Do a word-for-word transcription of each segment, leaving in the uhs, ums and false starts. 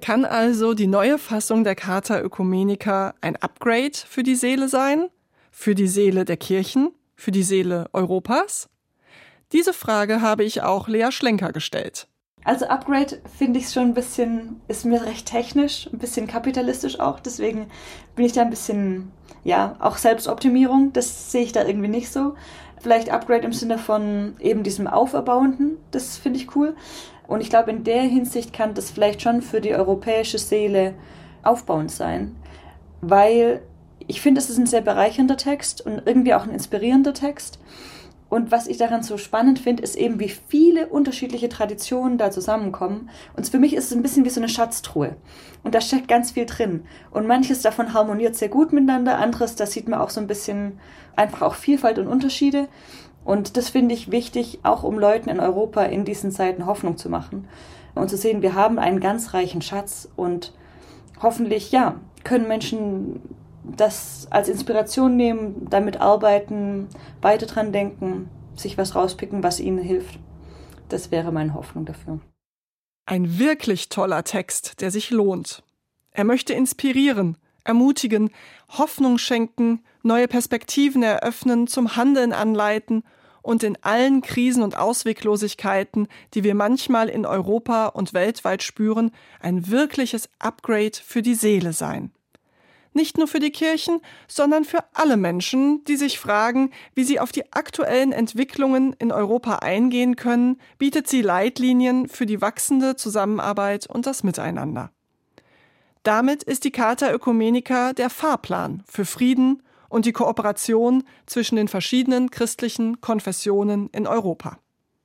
Kann also die neue Fassung der Charta Oecumenica ein Upgrade für die Seele sein? Für die Seele der Kirchen? Für die Seele Europas? Diese Frage habe ich auch Lea Schlenker gestellt. Also Upgrade finde ich schon ein bisschen, ist mir recht technisch, ein bisschen kapitalistisch auch. Deswegen bin ich da ein bisschen, ja, auch Selbstoptimierung, das sehe ich da irgendwie nicht so. Vielleicht Upgrade im Sinne von eben diesem Auferbauenden, das finde ich cool. Und ich glaube, in der Hinsicht kann das vielleicht schon für die europäische Seele aufbauend sein. Weil ich finde, es ist ein sehr bereichernder Text und irgendwie auch ein inspirierender Text. Und was ich daran so spannend finde, ist eben, wie viele unterschiedliche Traditionen da zusammenkommen. Und für mich ist es ein bisschen wie so eine Schatztruhe. Und da steckt ganz viel drin. Und manches davon harmoniert sehr gut miteinander, anderes, da sieht man auch so ein bisschen einfach auch Vielfalt und Unterschiede. Und das finde ich wichtig, auch um Leuten in Europa in diesen Zeiten Hoffnung zu machen. Und zu sehen, wir haben einen ganz reichen Schatz und hoffentlich, ja, können Menschen das als Inspiration nehmen, damit arbeiten, weiter dran denken, sich was rauspicken, was ihnen hilft. Das wäre meine Hoffnung dafür. Ein wirklich toller Text, der sich lohnt. Er möchte inspirieren, ermutigen, Hoffnung schenken, neue Perspektiven eröffnen, zum Handeln anleiten und in allen Krisen und Ausweglosigkeiten, die wir manchmal in Europa und weltweit spüren, ein wirkliches Upgrade für die Seele sein. Nicht nur für die Kirchen, sondern für alle Menschen, die sich fragen, wie sie auf die aktuellen Entwicklungen in Europa eingehen können, bietet sie Leitlinien für die wachsende Zusammenarbeit und das Miteinander. Damit ist die Charta Oecumenica der Fahrplan für Frieden und die Kooperation zwischen den verschiedenen christlichen Konfessionen in Europa.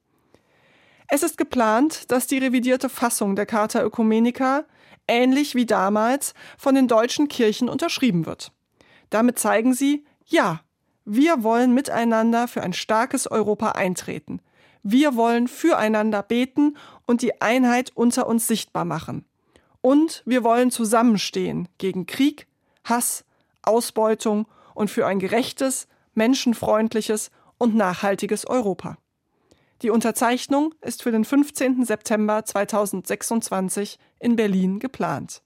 Es ist geplant, dass die revidierte Fassung der Charta Oecumenica ähnlich wie damals von den deutschen Kirchen unterschrieben wird. Damit zeigen sie, ja, wir wollen miteinander für ein starkes Europa eintreten. Wir wollen füreinander beten und die Einheit unter uns sichtbar machen. Und wir wollen zusammenstehen gegen Krieg, Hass, Ausbeutung und für ein gerechtes, menschenfreundliches und nachhaltiges Europa. Die Unterzeichnung ist für den fünfzehnten September zweitausendsechsundzwanzig in Berlin geplant.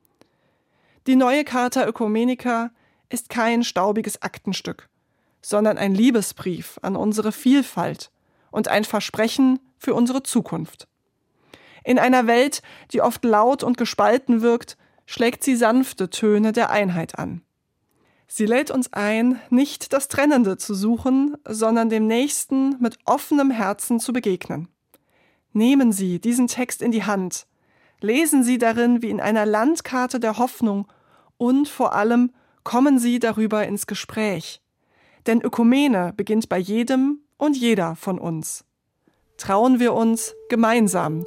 Die neue Charta Oecumenica ist kein staubiges Aktenstück, sondern ein Liebesbrief an unsere Vielfalt und ein Versprechen für unsere Zukunft. In einer Welt, die oft laut und gespalten wirkt, schlägt sie sanfte Töne der Einheit an. Sie lädt uns ein, nicht das Trennende zu suchen, sondern dem Nächsten mit offenem Herzen zu begegnen. Nehmen Sie diesen Text in die Hand, lesen Sie darin wie in einer Landkarte der Hoffnung und vor allem kommen Sie darüber ins Gespräch. Denn Ökumene beginnt bei jedem und jeder von uns. Trauen wir uns, gemeinsam